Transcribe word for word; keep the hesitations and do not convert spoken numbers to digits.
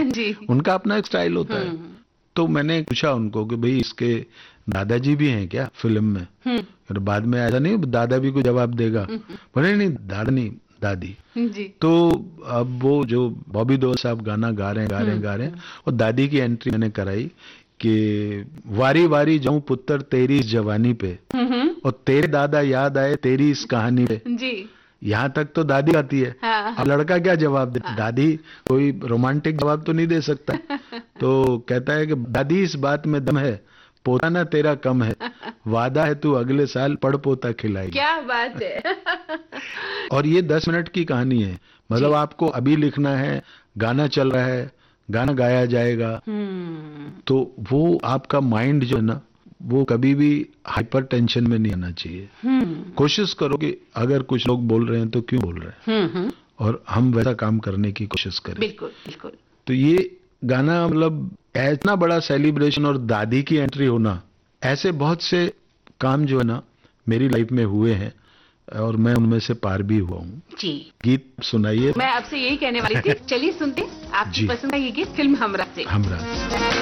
जी। उनका अपना एक स्टाइल होता है। तो मैंने पूछा उनको कि भाई इसके दादाजी भी हैं क्या फिल्म में? और बाद में ऐसा नहीं दादा भी कोई जवाब देगा, बोले नहीं दादा नहीं दादी। जी। तो अब वो जो बॉबी देओल साहब गाना गा रहे हैं गा रहे हैं गा रहे हैं और दादी की एंट्री मैंने कराई कि वारी वारी जाऊं पुत्र तेरी इस जवानी पे और तेरे दादा याद आए तेरी इस कहानी पे। जी। यहाँ तक तो दादी आती है। हाँ। अब लड़का क्या जवाब दे? हाँ। दादी कोई रोमांटिक जवाब तो नहीं दे सकता। तो कहता है कि दादी इस बात में दम है, पोता ना तेरा कम है, वादा है तू अगले साल पड़ पोता खिलाएगी। क्या बात है। और ये दस मिनट की कहानी है, मतलब आपको अभी लिखना है, गाना चल रहा है, गाना गाया जाएगा, तो वो आपका माइंड जो है ना वो कभी भी हाइपर टेंशन में नहीं आना चाहिए। कोशिश करो कि अगर कुछ लोग बोल रहे हैं तो क्यों बोल रहे हैं, और हम वैसा काम करने की कोशिश करें। बिल्कुल बिल्कुल। तो ये गाना मतलब इतना बड़ा सेलिब्रेशन और दादी की एंट्री होना, ऐसे बहुत से काम जो है ना मेरी लाइफ में हुए हैं और मैं उनमें से पार भी हुआ हूँ। जी। गीत सुनाइए। मैं आपसे यही कहने वाली थी, चलिए सुनते आपकी पसंद का ये गीत फिल्म हमराज से। हमराज।